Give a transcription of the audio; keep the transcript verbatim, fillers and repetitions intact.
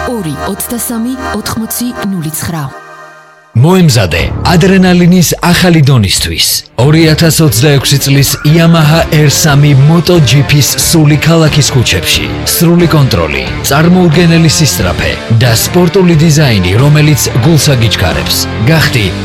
ორი ოცდასამი ოთხმოცი ნული ცხრა. მოემზადე ადრენალინის ახალი დონისთვის. ორი ათას ოცდაექვსი წლის Yamaha R three MotoGP-ს სრული ქალაქის ქუჩებში. სრული კონტროლი, წარმოუდგენელი სისწრაფე და სპორტული დიზაინი, რომელიც გულს აგიჩქარებს. გახდი